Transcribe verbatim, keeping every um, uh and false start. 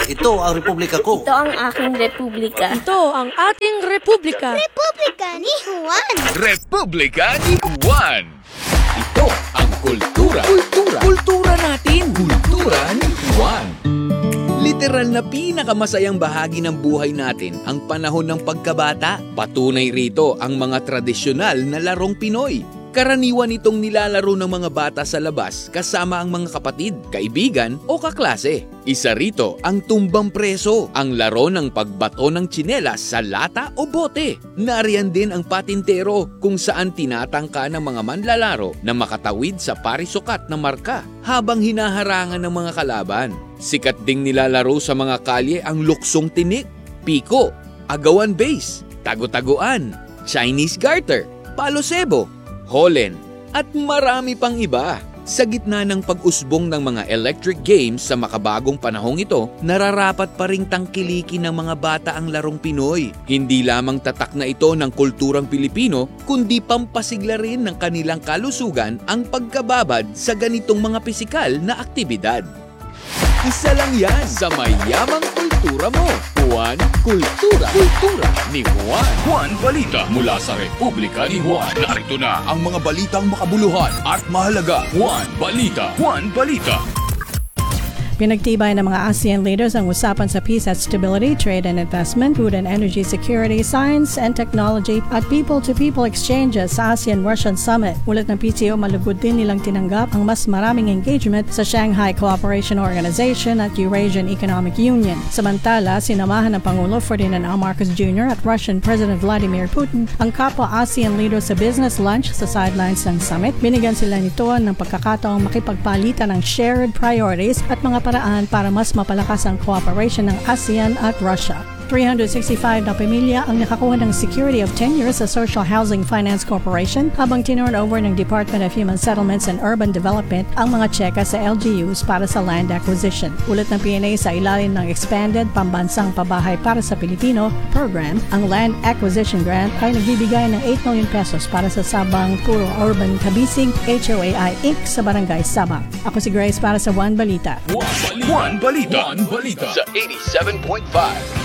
Ito ang republika ko. Ito ang aking republika. Ito ang ating republika. Republika ni Juan. Republika ni Juan. Ito ang kultura. Kultura. Kultura natin. Kultura ni Juan. Literal na pinakamasayang bahagi ng buhay natin ang panahon ng pagkabata. Patunay rito ang mga tradisyonal na larong Pinoy. Karaniwan itong nilalaro ng mga bata sa labas kasama ang mga kapatid, kaibigan o kaklase. Isa rito ang tumbang preso, ang laro ng pagbato ng tsinelas sa lata o bote. Nariyan din ang patintero kung saan tinatangka ng mga manlalaro na makatawid sa parisukat na marka habang hinaharangan ng mga kalaban. Sikat ding nilalaro sa mga kalye ang luksong tinik, piko, agawan base, tago-taguan, Chinese garter, palo sebo, holen, at marami pang iba. Sa gitna ng pag-usbong ng mga electric games sa makabagong panahong ito, nararapat pa ring tangkilikin ng mga bata ang larong Pinoy. Hindi lamang tatak na ito ng kulturang Pilipino, kundi pampasigla rin ng kanilang kalusugan ang pagkababad sa ganitong mga pisikal na aktibidad. Isa lang yan sa mayamang kultura mo. Juan Kultura. Kultura ni Juan. Juan Balita mula sa Republika ni Juan. Narito na ang mga balitang makabuluhan at mahalaga. Juan Balita. Juan Balita. Pinagtibay ng mga ASEAN leaders ang usapan sa peace at stability, trade and investment, food and energy security, science and technology, at people-to-people exchanges sa ASEAN-Russian Summit. Ulat ng P C O, malugod din nilang tinanggap ang mas maraming engagement sa Shanghai Cooperation Organization at Eurasian Economic Union. Samantala, sinamahan ng Pangulo Ferdinand R. Marcos Junior at Russian President Vladimir Putin ang kapwa ASEAN leaders sa business lunch sa sidelines ng summit. Binigyan sila nito ng pagkakataong makipagpalitan ng shared priorities at mga paraan para mas mapalakas ang cooperation ng ASEAN at Russia. three hundred sixty-five na pamilya ang nakakuha ng security of tenure sa Social Housing Finance Corporation habang tinurn over ng Department of Human Settlements and Urban Development ang mga tseka sa L G Us para sa land acquisition. Ulat ng P N A sa ilalim ng Expanded Pambansang Pabahay para sa Pilipino program, ang Land Acquisition Grant ay nagbibigay ng eight million pesos para sa Sabang Puro Urban Kabisig H O A I Incorporated sa Barangay Sabang. Ako si Grace para sa Juan Balita. Juan Balita. Juan Balita. Juan Balita. Sa eighty-seven point five.